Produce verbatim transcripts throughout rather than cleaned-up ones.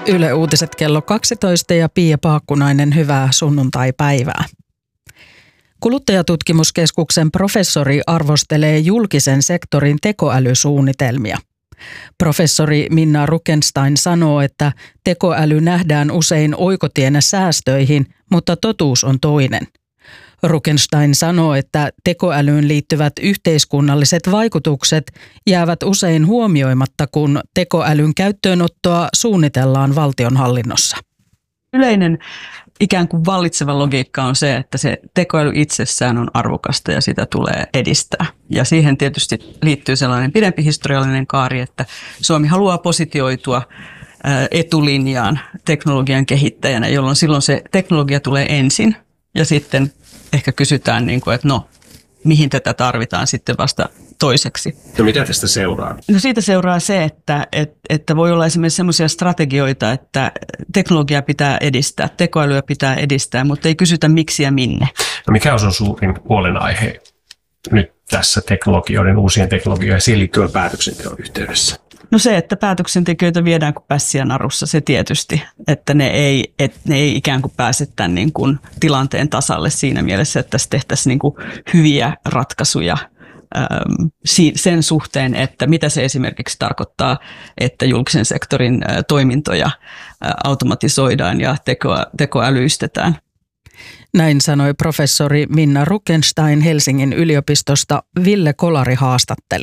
Yle Uutiset kello kaksitoista ja Pia Paakkunainen, hyvää sunnuntai-päivää. Kuluttajatutkimuskeskuksen professori arvostelee julkisen sektorin tekoälysuunnitelmia. Professori Minna Rukenstein sanoo, että tekoäly nähdään usein oikotienä säästöihin, mutta totuus on toinen. Rukenstein sanoo, että tekoälyyn liittyvät yhteiskunnalliset vaikutukset jäävät usein huomioimatta, kun tekoälyn käyttöönottoa suunnitellaan valtionhallinnossa. Yleinen ikään kuin vallitseva logiikka on se, että se tekoäly itsessään on arvokasta ja sitä tulee edistää. Ja siihen tietysti liittyy sellainen pidempi historiallinen kaari, että Suomi haluaa positioitua etulinjaan teknologian kehittäjänä, jolloin silloin se teknologia tulee ensin ja sitten ehkä kysytään, niin kuin, että no, mihin tätä tarvitaan sitten vasta toiseksi. No mitä tästä seuraa? No siitä seuraa se, että, että, että voi olla esimerkiksi sellaisia strategioita, että teknologiaa pitää edistää, tekoälyä pitää edistää, mutta ei kysytä miksi ja minne. No mikä on sun suurin huolenaihe nyt tässä teknologioiden, uusien teknologioiden ja siihen liittyvän päätöksenteon yhteydessä? No se, että päätöksentekijöitä viedään kuin pässiä narussa, se tietysti, että ne ei, et ne ei ikään kuin pääse tämän niin kuin tilanteen tasalle siinä mielessä, että tässä tehtäisiin niin kuin hyviä ratkaisuja äm, sen suhteen, että mitä se esimerkiksi tarkoittaa, että julkisen sektorin ä, toimintoja ä, automatisoidaan ja tekoa, tekoälyistetään. Näin sanoi professori Minna Rukenstein Helsingin yliopistosta. Ville Kolari haastatteli.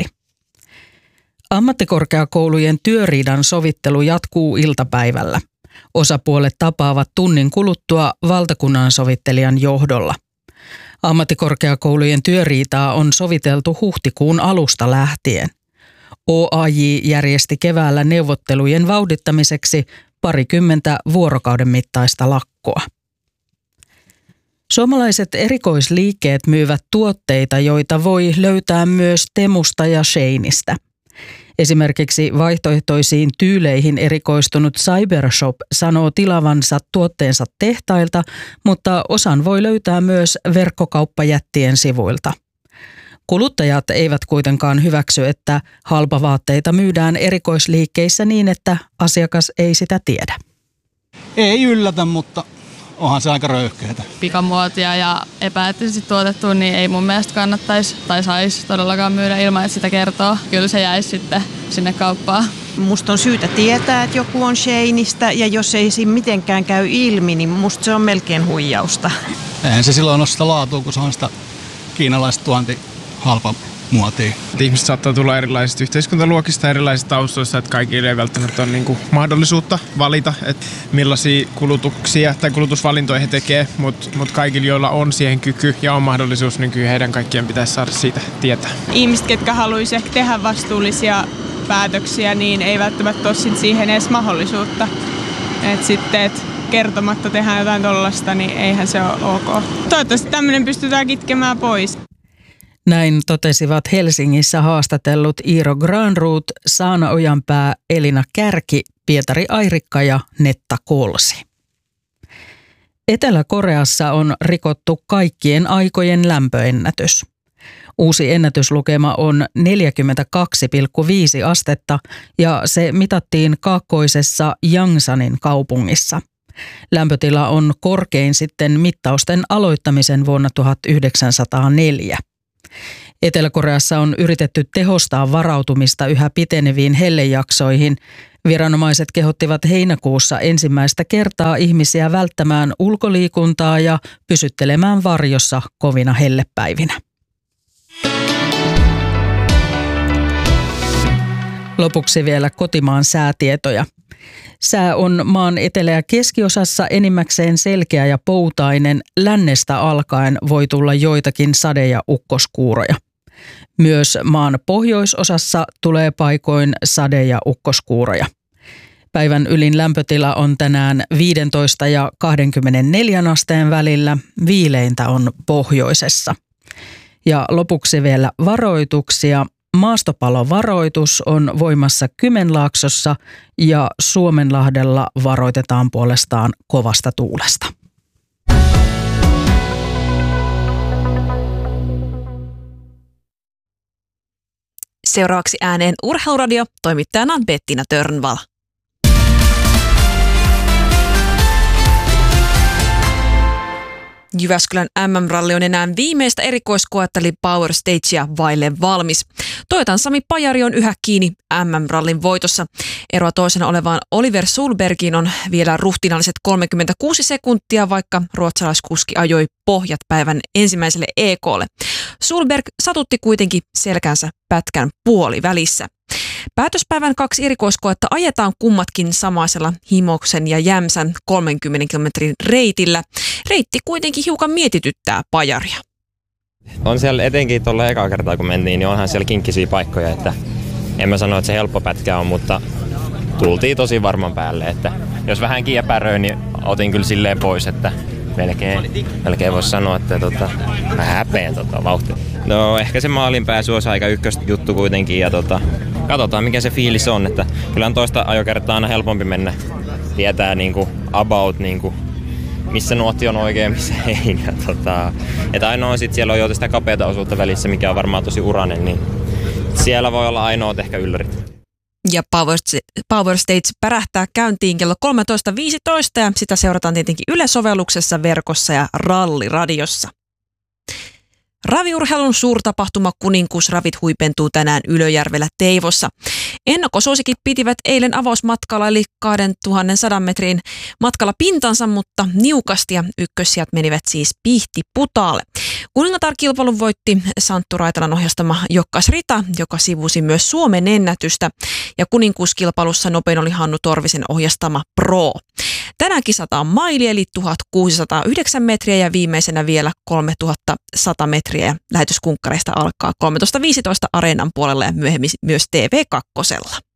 Ammattikorkeakoulujen työriidan sovittelu jatkuu iltapäivällä. Osapuolet tapaavat tunnin kuluttua valtakunnansovittelijan johdolla. Ammattikorkeakoulujen työriitaa on soviteltu huhtikuun alusta lähtien. O A J järjesti keväällä neuvottelujen vauhdittamiseksi parikymmentä vuorokauden mittaista lakkoa. Suomalaiset erikoisliikkeet myyvät tuotteita, joita voi löytää myös Temusta ja Sheinistä. Esimerkiksi vaihtoehtoisiin tyyleihin erikoistunut Cybershop sanoo tilavansa tuotteensa tehtailta, mutta osan voi löytää myös verkkokauppajättien sivuilta. Kuluttajat eivät kuitenkaan hyväksy, että halpavaatteita myydään erikoisliikkeissä niin, että asiakas ei sitä tiedä. Ei yllätä, mutta onhan se aika röyhkeätä. Pikamuotia ja epäeettisesti tuotettua, niin ei mun mielestä kannattaisi tai saisi todellakaan myydä ilman, että sitä kertoo. Kyllä se jäisi sitten sinne kauppaan. Musta on syytä tietää, että joku on Sheinistä, ja jos ei siinä mitenkään käy ilmi, niin musta se on melkein huijausta. Eihän se silloin ole sitä laatua, kun se on sitä kiinalaista tuonti halpa muotia. Ihmiset saattaa tulla erilaisista yhteiskuntaluokista, erilaisista taustoista, että kaikille ei välttämättä ole niinku mahdollisuutta valita, että millaisia kulutuksia tai kulutusvalintoja he tekee, mutta mut kaikille, joilla on siihen kyky ja on mahdollisuus, niin kyllä heidän kaikkien pitäisi saada siitä tietää. Ihmiset, ketkä haluaisi ehkä tehdä vastuullisia päätöksiä, niin ei välttämättä ole siihen edes mahdollisuutta. Et sitten, et kertomatta tehdään jotain tollaista, niin eihän se ole ok. Toivottavasti tämmöinen pystytään kitkemään pois. Näin totesivat Helsingissä haastatellut Iiro Granroth, Saana Ojanpää, Elina Kärki, Pietari Airikka ja Netta Kolsi. Etelä-Koreassa on rikottu kaikkien aikojen lämpöennätys. Uusi ennätyslukema on neljäkymmentäkaksi pilkku viisi astetta ja se mitattiin kaakkoisessa Yangsanin kaupungissa. Lämpötila on korkein sitten mittausten aloittamisen vuonna tuhatyhdeksänsataaneljä. Etelä-Koreassa on yritetty tehostaa varautumista yhä piteneviin hellejaksoihin. Viranomaiset kehottivat heinäkuussa ensimmäistä kertaa ihmisiä välttämään ulkoliikuntaa ja pysyttelemään varjossa kovina hellepäivinä. Lopuksi vielä kotimaan säätietoja. Sää on maan etelä- ja keskiosassa enimmäkseen selkeä ja poutainen. Lännestä alkaen voi tulla joitakin sade- ja ukkoskuuroja. Myös maan pohjoisosassa tulee paikoin sade- ja ukkoskuuroja. Päivän ylin lämpötila on tänään viisitoista ja kaksikymmentäneljä asteen välillä. Viileintä on pohjoisessa. Ja lopuksi vielä varoituksia. Maastopalovaroitus on voimassa Kymenlaaksossa ja Suomenlahdella varoitetaan puolestaan kovasta tuulesta. Seuraavaksi ääneen Urheiluradio, toimittajana Bettina Törnvall. Jyväskylän M M-ralli on enää viimeistä erikoiskoetta eli Power Stagea vaille valmis. Toyotan Sami Pajari on yhä kiinni M M-rallin voitossa. Eroa toisena olevaan Oliver Solbergiin on vielä ruhtinaalliset kolmekymmentäkuusi sekuntia, vaikka ruotsalaiskuski ajoi pohjat päivän ensimmäiselle E K:lle. Solberg satutti kuitenkin selkänsä pätkän puolivälissä. Päätöspäivän kaksi erikoiskoetta ajetaan kummatkin samaisella Himoksen ja Jämsän kolmenkymmenen kilometrin reitillä. Reitti kuitenkin hiukan mietityttää Pajaria. On siellä etenkin tuolla ekaa kertaa kun mentiin, niin onhan siellä kinkkisiä paikkoja, että en mä sano, että se helppo pätkä on, mutta tultiin tosi varman päälle, että jos vähän kiepäröin, niin otin kyllä silleen pois, että melkein, melkein voisi sanoa, että tota, mä häpeän tota vauhtia. No ehkä se maalin pääsy olisi aika ykkösjuttu kuitenkin ja tota, katsotaan mikä se fiilis on, että kyllä on toista ajokertaa aina helpompi mennä, tietää niinku about niinku missä nuotti on oikein, missä ei. Ja tota, että ainoa sitten siellä on jo sitä kapeata osuutta välissä, mikä on varmaan tosi urainen, niin siellä voi olla ainoat ehkä yllärit. Ja Power, Power Stage pärähtää käyntiin kello kolmetoista viisitoista ja sitä seurataan tietenkin Yle-sovelluksessa, verkossa ja ralliradiossa. Raviurheilun suurtapahtuma Kuninkuusravit huipentuu tänään Ylöjärvellä Teivossa. Ennakkosuosikit pitivät eilen avausmatkalla eli kaksituhatta metrin matkalla pintansa, mutta niukasti ja ykkössijat menivät siis Pihtiputaalle. Kuningatar-kilpailun voitti Santtu Raitalan ohjastama Jokkas Rita, joka sivusi myös Suomen ennätystä. Ja kuninkuuskilpailussa nopein oli Hannu Torvisen ohjastama Pro. Tänään kisataan maili eli tuhatkuusisataayhdeksän metriä ja viimeisenä vielä kolmetuhattasata metriä. Ja lähetyskunkkareista alkaa kolmetoista viisitoista Areenan puolella ja myöhemmin myös T V kaksi.